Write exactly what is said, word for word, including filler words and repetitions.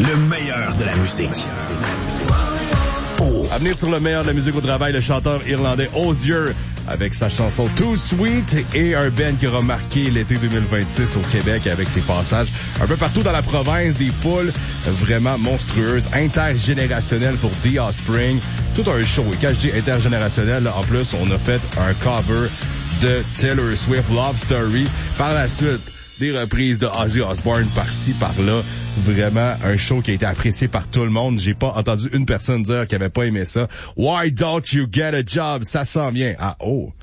Le meilleur de la musique. Oh. À venir sur le meilleur de la musique au travail, le chanteur irlandais Hozier avec sa chanson Too Sweet et un band qui aura marqué l'été deux mille vingt-six au Québec avec ses passages un peu partout dans la province, des foules vraiment monstrueuses, intergénérationnelles pour The Offspring. Tout un show. Et quand je dis intergénérationnel, là, en plus, on a fait un cover de Taylor Swift, Love Story. Par la suite, des reprises de Ozzy Osbourne par-ci, par-là. Vraiment un show qui a été apprécié par tout le monde. J'ai pas entendu une personne dire qu'elle avait pas aimé ça. Why don't you get a job? Ça s'en vient. Ah oh!